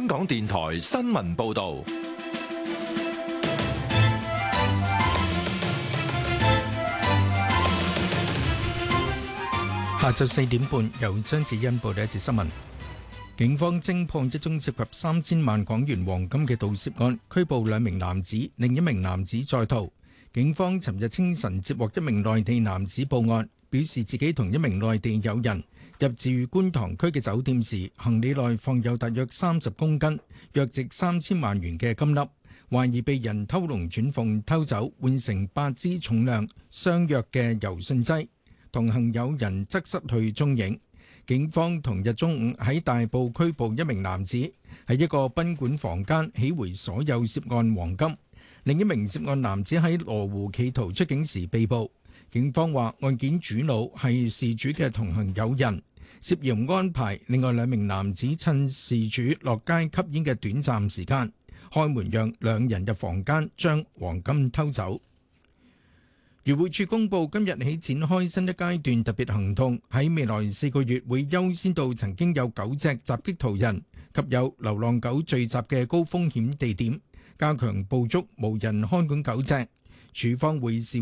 香港電台新聞報道。 下晝4點半，由張子欣報道一節新聞。警方偵破一宗涉及3000萬港元黃金嘅盜竊案，拘捕2名男子，另一名男子在逃。警方尋日清晨接獲一名內地男子報案，表示自己同一名內地友人入住觀塘區嘅酒店時，行李內放有大約30公斤，約值3000萬元嘅金粒，懷疑被人偷龍轉鳳偷走，換成8支重量相若嘅柔順劑。同行友人則失去蹤影。警方同日中午喺大埔拘捕一名男子，喺一個賓館房間起回所有涉案黃金。另一名涉案男子喺羅湖企圖出境時被捕。警方話案件主腦係事主嘅同行友人，涉嫌安排另外2名男子趁事主落街吸煙嘅短暫時間，開門讓2人入房間將黃金偷走。漁護署公布今日起展開新一階段特別行動，喺未來4個月會優先到曾經有狗隻襲擊途人及有流浪狗聚集嘅高風險地點，加強捕捉無人看管狗隻。署方會視